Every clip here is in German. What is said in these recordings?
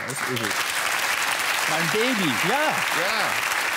Das ist es. Mein Baby. Ja. Ja.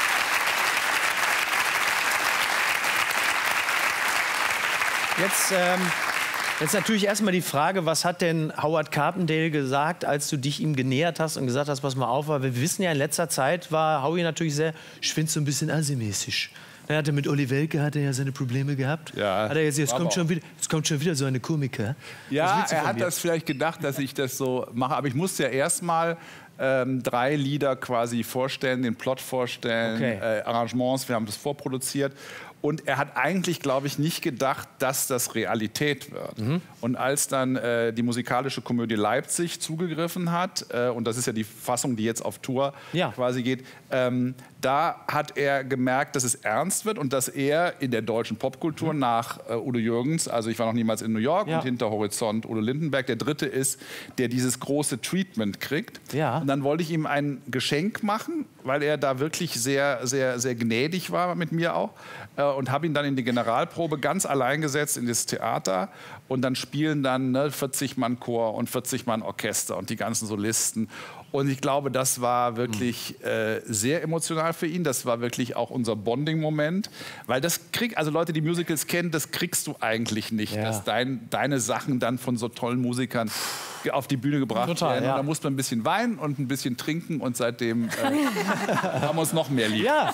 Jetzt natürlich erstmal die Frage, was hat denn Howard Carpendale gesagt, als du dich ihm genähert hast und gesagt hast, pass mal auf, weil wir wissen ja, in letzter Zeit war Howie natürlich sehr, ich finde so ein bisschen assi-mäßig. Er hatte mit Olli Welke hat er ja seine Probleme gehabt. Ja, hat er jetzt kommt schon wieder so eine Komiker. Ja, er hat das vielleicht gedacht, dass ich das so mache, aber ich musste ja erstmal 3 Lieder quasi vorstellen, den Plot vorstellen, Arrangements, wir haben das vorproduziert. Und er hat eigentlich, glaube ich, nicht gedacht, dass das Realität wird. Und als dann die musikalische Komödie Leipzig zugegriffen hat, und das ist ja die Fassung, die jetzt auf Tour quasi geht, da hat er gemerkt, dass es ernst wird und dass er in der deutschen Popkultur nach Udo Jürgens, also ich war noch niemals in New York und hinter Horizont Udo Lindenberg, der dritte ist, der dieses große Treatment kriegt. Und dann wollte ich ihm ein Geschenk machen, weil er da wirklich sehr, sehr, sehr gnädig war mit mir auch. Und habe ihn dann in die Generalprobe ganz allein gesetzt in das Theater. Und dann spielen dann 40-Mann-Chor und 40-Mann-Orchester und die ganzen Solisten. Und ich glaube, das war wirklich sehr emotional für ihn. Das war wirklich auch unser Bonding-Moment. Weil das also Leute, die Musicals kennen, das kriegst du eigentlich nicht. Dass deine Sachen dann von so tollen Musikern auf die Bühne gebracht werden. Und da muss man ein bisschen weinen und ein bisschen trinken. Und seitdem haben wir uns noch mehr lieb. Ja.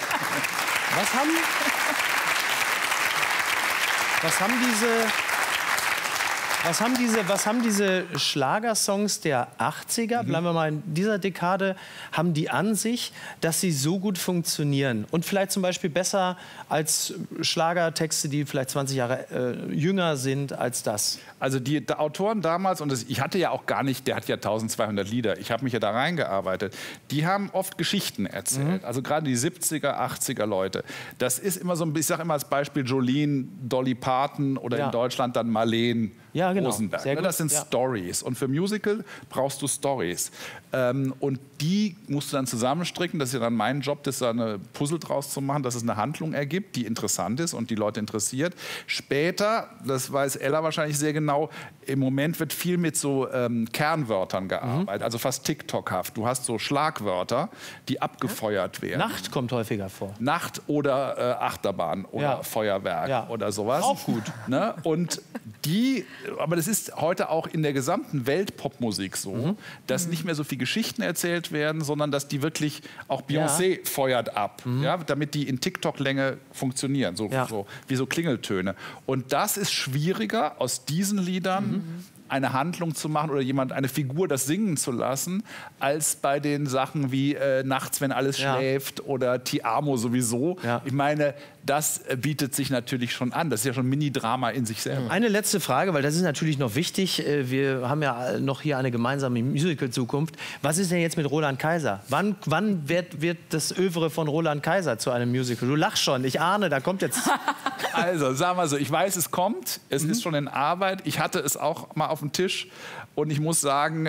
Was haben diese Schlagersongs der 80er, bleiben wir mal in dieser Dekade, haben die an sich, dass sie so gut funktionieren? Und vielleicht zum Beispiel besser als Schlagertexte, die vielleicht 20 Jahre jünger sind als das? Also die Autoren damals, und ich hatte ja auch gar nicht, der hat ja 1200 Lieder, ich habe mich ja da reingearbeitet, die haben oft Geschichten erzählt. Also gerade die 70er, 80er Leute. Das ist immer so ein bisschen, ich sage immer als Beispiel Jolene, Dolly Parton oder in Deutschland dann Marlene. Ja, genau. Rosenberg. Das sind Stories. Und für Musical brauchst du Stories. Und die musst du dann zusammenstricken. Das ist ja dann mein Job, das da eine Puzzle draus zu machen, dass es eine Handlung ergibt, die interessant ist und die Leute interessiert. Später, das weiß Ella wahrscheinlich sehr genau, im Moment wird viel mit so Kernwörtern gearbeitet, also fast TikTok-haft. Du hast so Schlagwörter, die abgefeuert werden. Nacht kommt häufiger vor. Nacht oder Achterbahn oder Feuerwerk oder sowas. Auch gut. Ne? Und aber das ist heute auch in der gesamten Welt Popmusik so, dass nicht mehr so viel Geschichten erzählt werden, sondern dass die wirklich, auch Beyoncé feuert ab, damit die in TikTok-Länge funktionieren, wie so Klingeltöne. Und das ist schwieriger, aus diesen Liedern eine Handlung zu machen oder eine Figur das singen zu lassen, als bei den Sachen wie Nachts, wenn alles schläft oder Ti amo sowieso. Ich meine, das bietet sich natürlich schon an. Das ist ja schon Mini-Drama in sich selber. Eine letzte Frage, weil das ist natürlich noch wichtig. Wir haben ja noch hier eine gemeinsame Musical-Zukunft. Was ist denn jetzt mit Roland Kaiser? Wann wird das Övre von Roland Kaiser zu einem Musical? Du lachst schon, ich ahne, da kommt jetzt... Also, sagen wir so, ich weiß, es kommt. Es ist schon in Arbeit. Ich hatte es auch mal auf dem Tisch. Und ich muss sagen,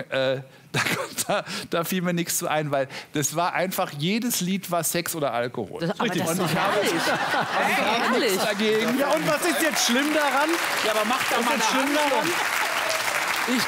da fiel mir nichts zu ein, weil das war einfach, jedes Lied war Sex oder Alkohol. Aber das ist doch herrlich. Ich habe nichts dagegen. Ja, und was ist jetzt schlimm daran? Ja, aber mach da mal eine Handlung.